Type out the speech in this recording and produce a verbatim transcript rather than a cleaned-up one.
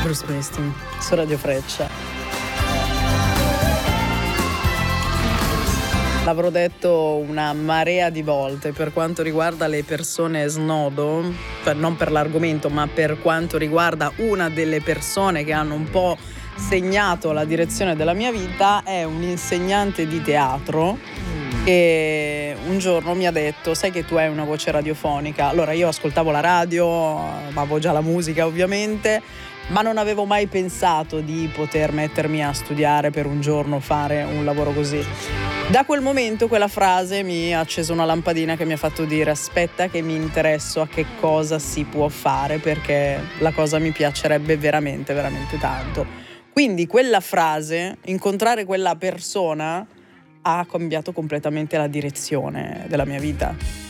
Bruce Springsteen su Radio Freccia. L'avrò detto una marea di volte per quanto riguarda le persone snodo, per, non per l'argomento, ma per quanto riguarda una delle persone che hanno un po' segnato la direzione della mia vita, è un insegnante di teatro che un giorno mi ha detto: sai che tu hai una voce radiofonica? Allora io ascoltavo la radio, avevo già la musica ovviamente, ma non avevo mai pensato di poter mettermi a studiare per un giorno, fare un lavoro così. Da quel momento quella frase mi ha acceso una lampadina che mi ha fatto dire: aspetta che mi interesso a che cosa si può fare, perché la cosa mi piacerebbe veramente, veramente tanto. Quindi quella frase, incontrare quella persona, ha cambiato completamente la direzione della mia vita.